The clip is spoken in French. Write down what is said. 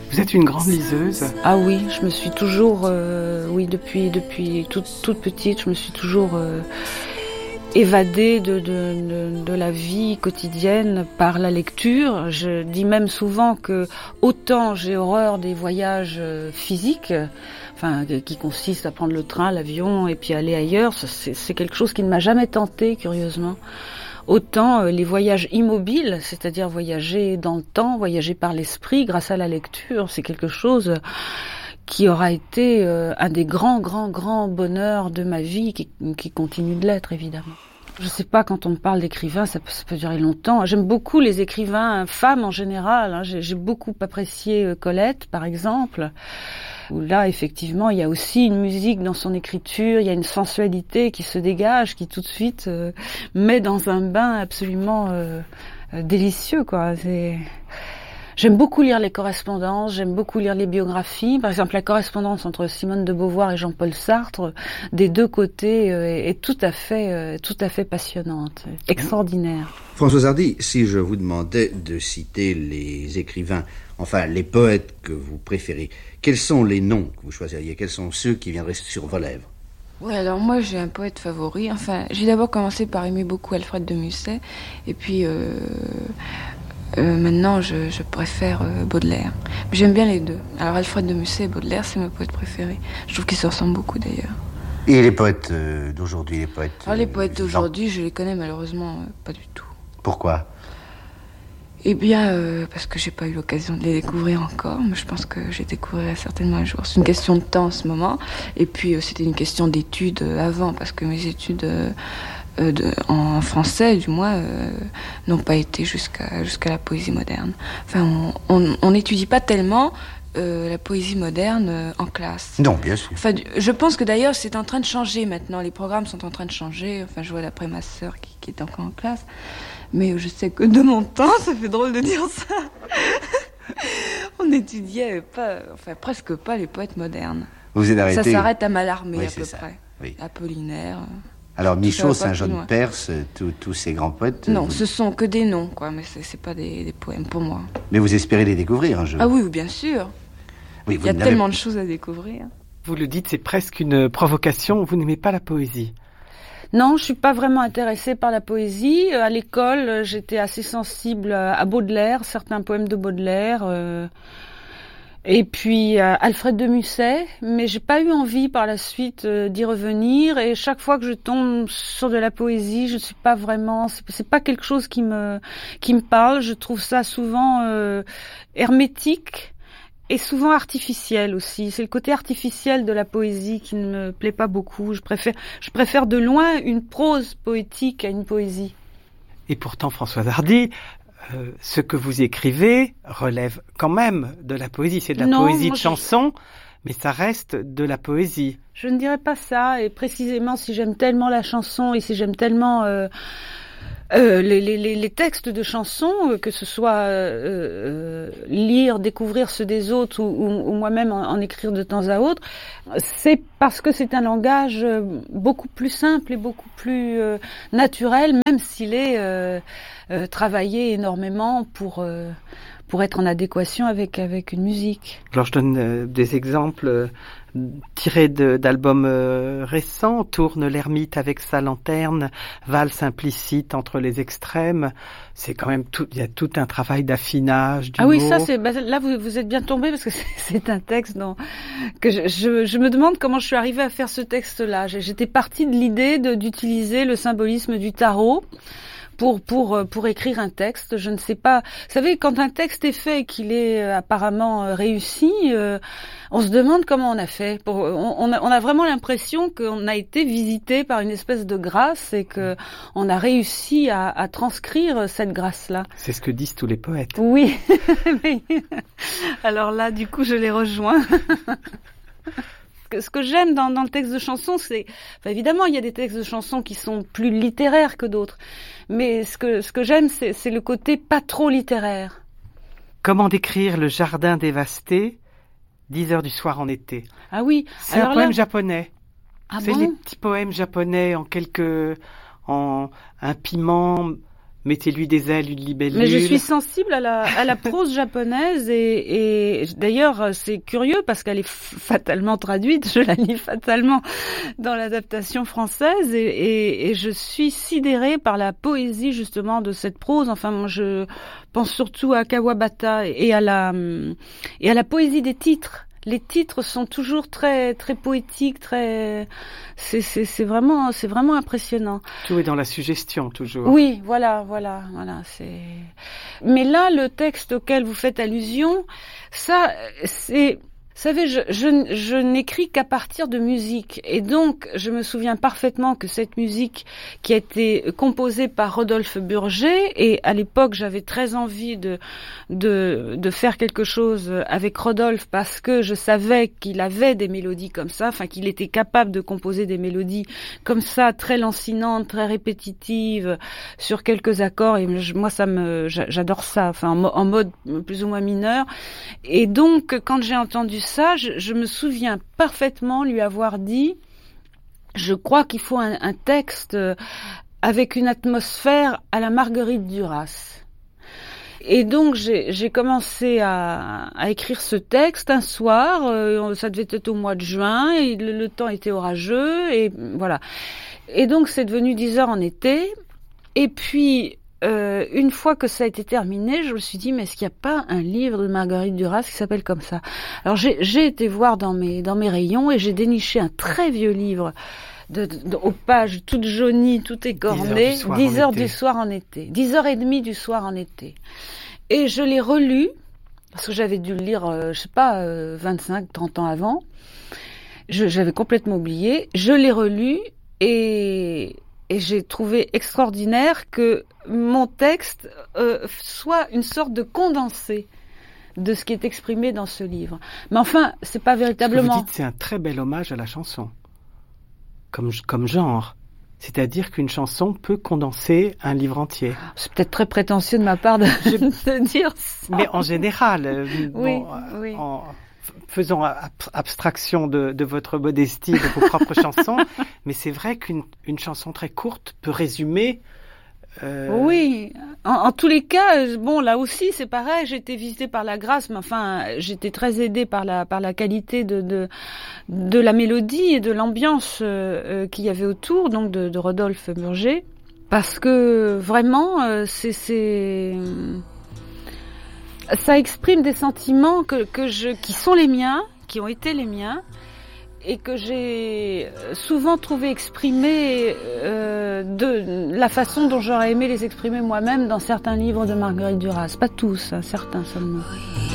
Vous êtes une grande liseuse? Ah oui, je me suis toujours, depuis toute petite, je me suis toujours évadée de la vie quotidienne par la lecture. Je dis même souvent que autant j'ai horreur des voyages physiques, qui consistent à prendre le train, l'avion et puis aller ailleurs, c'est quelque chose qui ne m'a jamais tenté, curieusement. Autant les voyages immobiles, c'est-à-dire voyager dans le temps, voyager par l'esprit grâce à la lecture, c'est quelque chose qui aura été un des grands bonheurs de ma vie, qui continue de l'être, évidemment. Je sais pas, quand on me parle d'écrivains, ça peut durer longtemps. J'aime beaucoup les écrivains femmes en général, hein. J'ai beaucoup apprécié Colette, par exemple, où là, effectivement, il y a aussi une musique dans son écriture, il y a une sensualité qui se dégage, qui tout de suite met dans un bain absolument délicieux, quoi. J'aime beaucoup lire les correspondances, j'aime beaucoup lire les biographies. Par exemple, la correspondance entre Simone de Beauvoir et Jean-Paul Sartre, des deux côtés, est tout à fait passionnante, extraordinaire. Françoise Hardy, si je vous demandais de citer les écrivains, enfin les poètes que vous préférez, quels sont les noms que vous choisiriez? Quels sont ceux qui viendraient sur vos lèvres? Oui, alors moi j'ai un poète favori. Enfin, j'ai d'abord commencé par aimer beaucoup Alfred de Musset, et puis maintenant je préfère Baudelaire. Mais j'aime bien les deux. Alors Alfred de Musset et Baudelaire, c'est mes poètes préférés. Je trouve qu'ils se ressemblent beaucoup d'ailleurs. Et les poètes d'aujourd'hui, les poètes... Alors les poètes d'aujourd'hui, je les connais malheureusement pas du tout. Pourquoi? Eh bien, parce que j'ai pas eu l'occasion de les découvrir encore, mais je pense que je les découvrirai certainement un jour. C'est une question de temps en ce moment, et puis c'était une question d'études avant, parce que mes études en français, du moins, n'ont pas été jusqu'à la poésie moderne. Enfin, on n'étudie pas tellement la poésie moderne en classe. Non, bien sûr. Enfin, je pense que d'ailleurs c'est en train de changer maintenant, les programmes sont en train de changer. Enfin, je vois d'après ma sœur qui est encore en classe. Mais je sais que de mon temps, ça fait drôle de dire ça, on n'étudiait pas, presque pas les poètes modernes. Vous êtes arrêté? Ça s'arrête à Mallarmé, oui, à peu ça. près. Oui. Apollinaire. Alors Michaud, Saint-Jean de Perse, tous ces grands poètes... Non, ce sont que des noms, quoi, mais c'est pas des poèmes pour moi. Mais vous espérez les découvrir un jour? Ah oui, bien sûr. Oui, il y a tellement de choses à découvrir. Vous le dites, c'est presque une provocation, vous n'aimez pas la poésie? Non, je suis pas vraiment intéressée par la poésie. À l'école, j'étais assez sensible à Baudelaire, certains poèmes de Baudelaire, et puis Alfred de Musset, mais j'ai pas eu envie par la suite d'y revenir. Et chaque fois que je tombe sur de la poésie, je suis pas vraiment, c'est pas quelque chose qui me parle. Je trouve ça souvent hermétique. Et souvent artificiel aussi. C'est le côté artificiel de la poésie qui ne me plaît pas beaucoup. Je préfère de loin une prose poétique à une poésie. Et pourtant, Françoise Hardy, ce que vous écrivez relève quand même de la poésie. C'est de la poésie de chanson, mais ça reste de la poésie. Je ne dirais pas ça. Et précisément, si j'aime tellement la chanson et si j'aime tellement... les textes de chansons, que ce soit lire, découvrir ceux des autres ou moi-même en écrire de temps à autre, c'est parce que c'est un langage beaucoup plus simple et beaucoup plus naturel, même s'il est travaillé énormément pour être en adéquation avec une musique. Alors je donne des exemples tirés d'albums récents. Tourne l'ermite avec sa lanterne, valse implicite entre les extrêmes. C'est quand même il y a tout un travail d'affinage du mot. Ah oui, ça là vous êtes bien tombé, parce que c'est un texte que je me demande comment je suis arrivée à faire ce texte-là. J'étais partie de l'idée d'utiliser le symbolisme du tarot pour écrire un texte. Je ne sais pas. Vous savez, quand un texte est fait et qu'il est apparemment réussi, on se demande comment on a fait. On a vraiment l'impression qu'on a été visité par une espèce de grâce et que on a réussi à transcrire cette grâce-là. C'est ce que disent tous les poètes. Oui. Alors là, du coup, je les rejoins. Ce que j'aime dans le texte de chanson, c'est... Enfin, évidemment, il y a des textes de chansons qui sont plus littéraires que d'autres. Mais ce que j'aime, c'est le côté pas trop littéraire. Comment décrire le jardin dévasté, 10 heures du soir en été? Ah oui. C'est un poème japonais. Ah c'est bon? les petits poèmes japonais en un piment Mettez-lui des ailes, une libellule. Mais je suis sensible à la prose japonaise et d'ailleurs c'est curieux parce qu'elle est fatalement traduite, je la lis fatalement dans l'adaptation française et je suis sidérée par la poésie justement de cette prose. Enfin, moi je pense surtout à Kawabata et à la poésie des titres. Les titres sont toujours très très poétiques, c'est vraiment impressionnant. Tout est dans la suggestion toujours. Oui, voilà, c'est. Mais là, le texte auquel vous faites allusion, ça, c'est. Vous savez, je n'écris qu'à partir de musique. Et donc, je me souviens parfaitement que cette musique qui a été composée par Rodolphe Burger, et à l'époque, j'avais très envie de faire quelque chose avec Rodolphe parce que je savais qu'il avait des mélodies comme ça, enfin, qu'il était capable de composer des mélodies comme ça, très lancinantes, très répétitives, sur quelques accords. Et moi, j'adore ça, enfin, en mode plus ou moins mineur. Et donc, quand j'ai entendu ça, je me souviens parfaitement lui avoir dit « Je crois qu'il faut un texte avec une atmosphère à la Marguerite Duras ». Et donc j'ai commencé à écrire ce texte un soir, ça devait être au mois de juin, et le temps était orageux, et voilà. Et donc c'est devenu 10 heures en été, et puis une fois que ça a été terminé, je me suis dit, mais est-ce qu'il n'y a pas un livre de Marguerite Duras qui s'appelle comme ça? Alors j'ai été voir dans mes rayons et j'ai déniché un très vieux livre aux pages toutes jaunies, tout écornées, 10 heures du soir en été, 10h30 du soir en été. Et je l'ai relu, parce que j'avais dû le lire, 25-30 ans avant. J'avais complètement oublié. Je l'ai relu et j'ai trouvé extraordinaire que mon texte soit une sorte de condensé de ce qui est exprimé dans ce livre. Mais enfin, c'est pas véritablement... Ce que vous dites, c'est un très bel hommage à la chanson, comme genre. C'est-à-dire qu'une chanson peut condenser un livre entier. C'est peut-être très prétentieux de ma part de dire ça. Mais en général, oui. Faisons abstraction de votre modestie, de vos propres chansons, mais c'est vrai qu'une chanson très courte peut résumer... Oui, en tous les cas, bon, là aussi c'est pareil, j'ai été visitée par la grâce, mais enfin j'étais très aidée par la qualité de la mélodie et de l'ambiance qu'il y avait autour, donc de Rodolphe Burger, parce que vraiment ça exprime des sentiments qui sont les miens, qui ont été les miens, et que j'ai souvent trouvé exprimés de la façon dont j'aurais aimé les exprimer moi-même dans certains livres de Marguerite Duras. Pas tous, hein, certains seulement.